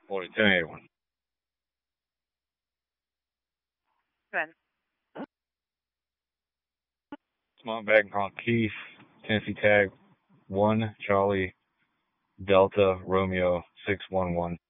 40, 1081. Good. Small bag called Keith, Tennessee tag 1 Charlie Delta Romeo 611.